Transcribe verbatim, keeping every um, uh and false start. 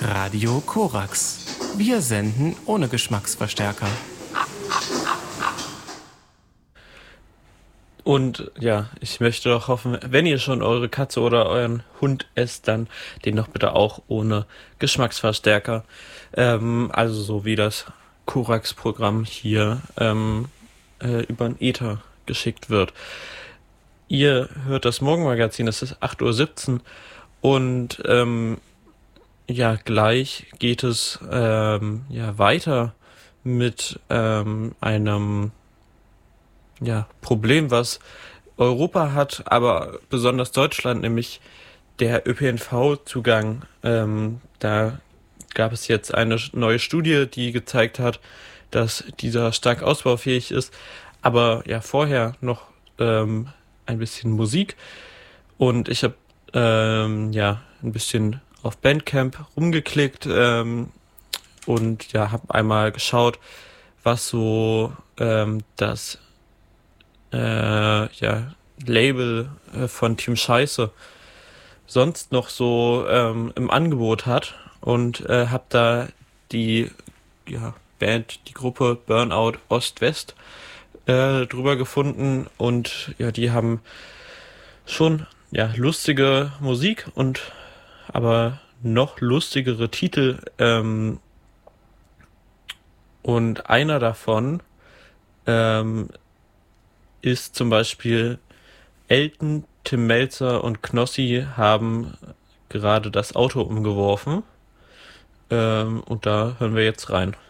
Radio Korax. Wir senden ohne Geschmacksverstärker. Und ja, ich möchte doch hoffen, wenn ihr schon eure Katze oder euren Hund esst, dann den doch bitte auch ohne Geschmacksverstärker. Ähm, also so wie das Korax-Programm hier ähm, äh, über den Äther geschickt wird. Ihr hört das Morgenmagazin, es ist acht Uhr siebzehn und ähm, ja, gleich geht es ähm, ja weiter mit ähm, einem ja, Problem, was Europa hat, aber besonders Deutschland, nämlich der Ö P N V-Zugang. Ähm, da gab es jetzt eine neue Studie, die gezeigt hat, dass dieser stark ausbaufähig ist. Aber ja, vorher noch ähm, ein bisschen Musik. Und ich habe ähm, ja ein bisschen auf Bandcamp rumgeklickt ähm, und ja, habe einmal geschaut, was so ähm, das äh, ja, Label äh, von Team Scheiße sonst noch so ähm, im Angebot hat und äh, habe da die ja, Band, die Gruppe Burnout Ost-West äh, drüber gefunden und ja, die haben schon ja lustige Musik und aber noch lustigere Titel ähm, und einer davon ähm, ist zum Beispiel Elton, Tim Melzer und Knossi haben gerade das Auto umgeworfen. Ähm, und da hören wir jetzt rein.